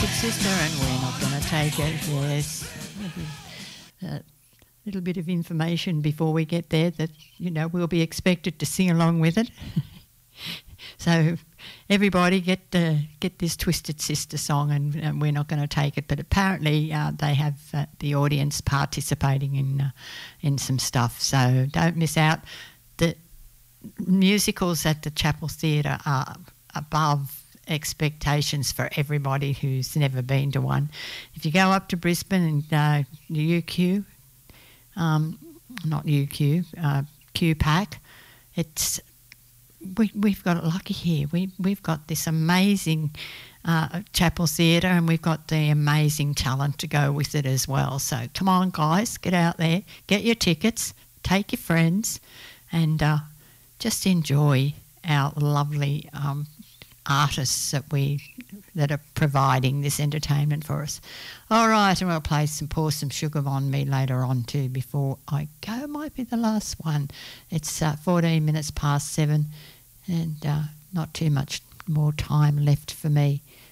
Sister, and we're not going to take it. Yes. A little bit of information before we get there that, we'll be expected to sing along with it. So everybody get this Twisted Sister song, and we're not going to take it. But apparently they have the audience participating in some stuff. So don't miss out. The musicals at the Chapel Theatre are above expectations for everybody who's never been to one. If you go up to Brisbane and UQ, not UQ, QPAC, we've got it lucky here. We've got this amazing Chapel Theatre, and we've got the amazing talent to go with it as well. So come on, guys, get out there, get your tickets, take your friends, and just enjoy our lovely artists that are providing this entertainment for us. All right, and we'll pour some sugar on me later on too before I go. Might be the last one. It's 14 minutes past 7, and not too much more time left for me.